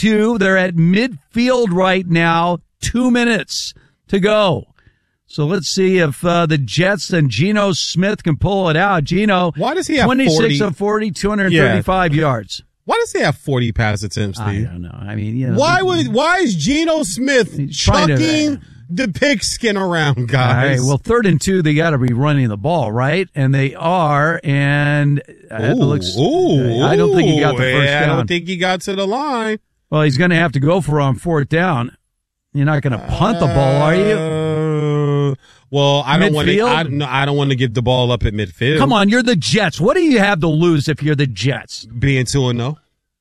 2. They're at midfield right now. 2 minutes to go. So let's see if the Jets and Geno Smith can pull it out. Geno, why does he have 26 of 40, 235 yards. Why does he have 40 pass attempts, Steve? I don't know. I mean, you know, why is Geno Smith chucking the pigskin around, guys? All right, well, 3rd and 2, they got to be running the ball, right? And they are, and it looks. I don't think he got the first down. I don't think he got to the line. Well, he's going to have to go for on 4th down. You're not going to punt the ball, are you? Well, I don't want to give the ball up at midfield. Come on, you're the Jets. What do you have to lose if you're the Jets? Being 2-0.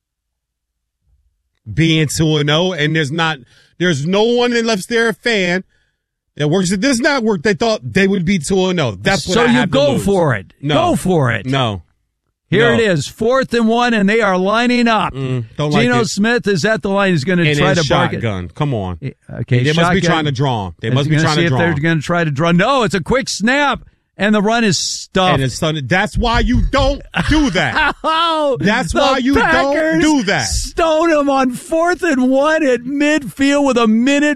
Being 2-0, and there's no one unless they're a fan that works at this network. They thought they would be 2-0. That's what I have to lose. So you go for it. No. Go for it. No. Here it is, 4th and 1, and they are lining up. Geno Smith is at the line. He's going to try to bark it. Shotgun. Come on. Okay, they must be trying to draw him. They must be trying to draw him. They're going to try to draw. No, it's a quick snap, and the run is stuffed. That's why you don't do that. That's why you don't do that. Stone him on 4th and 1 at midfield with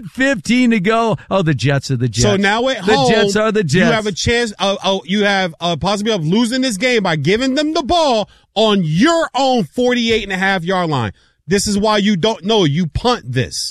1:15 to go. Oh, the Jets are the Jets. So now at home, the Jets are the Jets. You have a chance. You have a possibility of losing this game by giving them the ball on your own 48.5-yard line. This is why you don't know. You punt this.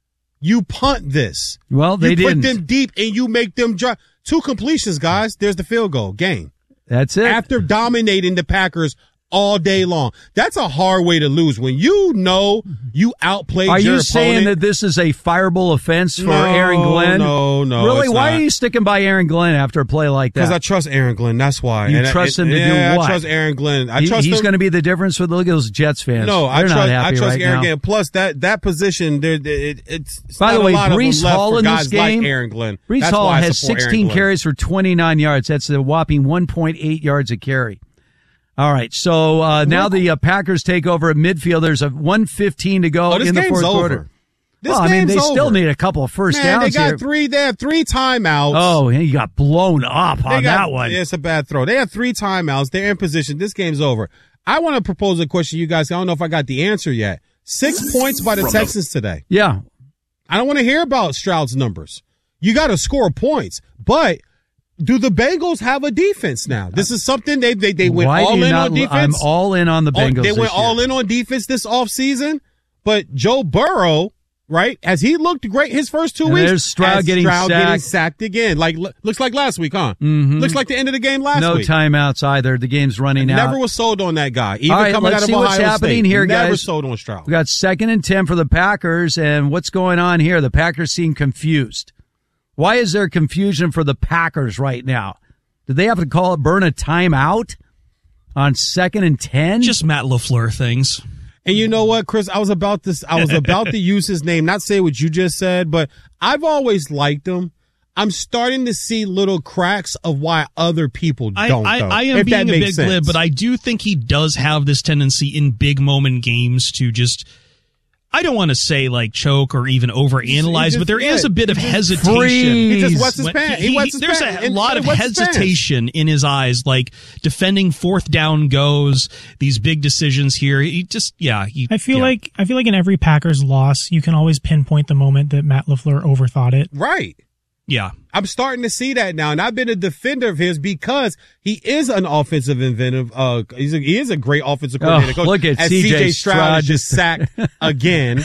You punt this. Well, they didn't. You put them deep and you make them drive. 2 completions, guys. There's the field goal. Game. That's it. After dominating the Packers all day long. That's a hard way to lose. When you know you outplayed your opponent. Are you saying that this is a fireable offense for Aaron Glenn? No. Really? Why are you sticking by Aaron Glenn after a play like that? Because I trust Aaron Glenn. That's why. You trust him to do what? I trust Aaron Glenn. He's going to be the difference for those Jets fans. No, I trust right Aaron now. Glenn. Plus, that position, it's by the way, Breece Hall in this game, like Aaron Glenn. Breece Hall has 16 carries for 29 yards. That's a whopping 1.8 yards a carry. All right, so now the Packers take over at midfield. There's a 1:15 to go in the fourth quarter. They still need a couple of first downs here. They have 3 timeouts. Oh, he got blown up on that one. It's a bad throw. They have 3 timeouts. They're in position. This game's over. I want to propose a question to you guys. I don't know if I got the answer yet. 6 points by the Texans today. Yeah. I don't want to hear about Stroud's numbers. You got to score points, but do the Bengals have a defense now? This is something they went all in on defense. I'm all in on the Bengals. They went all in on defense this offseason, but Joe Burrow, right? Has he looked great his first 2 weeks? There's Stroud getting sacked again. Looks like last week, huh? Mm-hmm. Looks like the end of the game last week. No timeouts either. The game's running out. Never was sold on that guy. Even all right, coming let's out of see Ohio what's happening State. here, guys. Never sold on Stroud. We got 2nd and 10 for the Packers, and what's going on here? The Packers seem confused. Why is there confusion for the Packers right now? Did they have to burn a timeout on 2nd and 10? Just Matt LaFleur things. And you know what, Chris? I was about to use his name, not say what you just said, but I've always liked him. I'm starting to see little cracks of why other people don't. I am being a bit glib, but I do think he does have this tendency in big moment games to just, I don't want to say like choke or even overanalyze, but there is a bit of hesitation. He just wets his pants. There's a lot of hesitation in his eyes, like defending 4th down goes, these big decisions here. He just, I feel like in every Packers loss, you can always pinpoint the moment that Matt LaFleur overthought it. Right. Yeah. I'm starting to see that now, and I've been a defender of his because he is an offensive inventive. He is a great offensive coordinator coach. Look at C.J. Stroud just sacked again.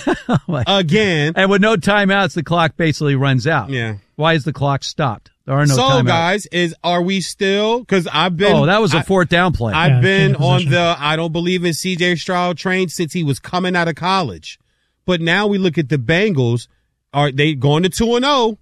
Again. And with no timeouts, the clock basically runs out. Yeah. Why is the clock stopped? There are no timeouts. So, guys, are we still, because I've been. Oh, that was a 4th down play. I've been on I don't believe in C.J. Stroud train since he was coming out of college. But now we look at the Bengals. Are they going to 2-0?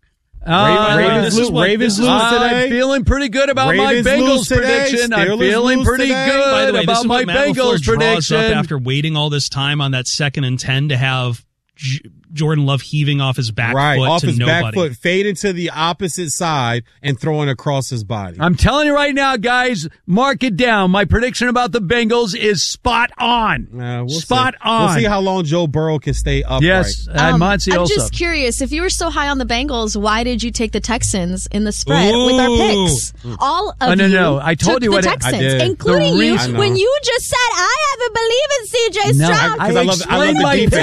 Ravens lose today. I'm feeling pretty good about my Bengals prediction. I'm feeling pretty good about my Bengals prediction. After waiting all this time on that 2nd and 10 to have Jordan Love heaving off his back foot off to his nobody. Back foot, fading to the opposite side and throwing across his body. I'm telling you right now, guys, mark it down. My prediction about the Bengals is spot on. We'll spot see. on. We'll see how long Joe Burrow can stay upright. Yes, and Monty I'm also. just curious, if you were so high on the Bengals, why did you take the Texans in the spread with our picks? All of No. I told you the what Texans, I did. including you, when you just said, I haven't believed in C.J. Stroud. I explained my pick.